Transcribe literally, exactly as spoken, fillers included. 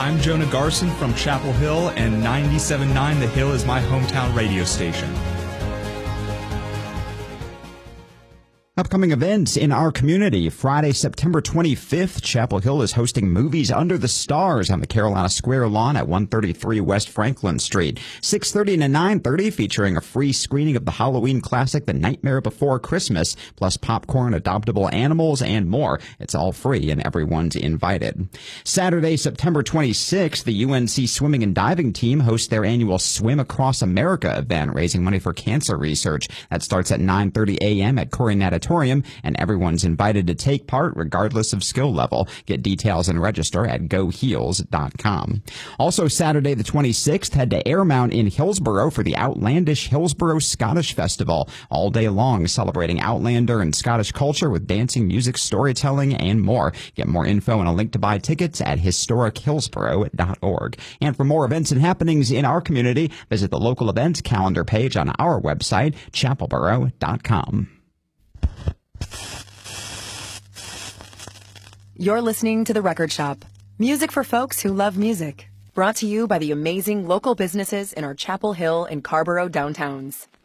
I'm Jonah Garson from Chapel Hill, and ninety-seven point nine The Hill is my hometown radio station. Upcoming events in our community. Friday, September twenty-fifth, Chapel Hill is hosting Movies Under the Stars on the Carolina Square lawn at one thirty-three West Franklin Street. six thirty to nine thirty, featuring a free screening of the Halloween classic The Nightmare Before Christmas, plus popcorn, adoptable animals, and more. It's all free and everyone's invited. Saturday, September twenty-sixth, the U N C swimming and diving team hosts their annual Swim Across America event, raising money for cancer research. That starts at nine thirty a.m. at Corey Natatorium, and everyone's invited to take part regardless of skill level. Get details and register at go heels dot com. Also Saturday the twenty-sixth, head to Airmount in Hillsborough for the Outlandish Hillsborough Scottish Festival. All day long, celebrating Outlander and Scottish culture with dancing, music, storytelling, and more. Get more info and a link to buy tickets at historic hillsborough dot org. And for more events and happenings in our community, visit the local events calendar page on our website, chapel borough dot com. You're listening to The Record Shop. Music for folks who love music. Brought to you by the amazing local businesses in our Chapel Hill and Carborough downtowns.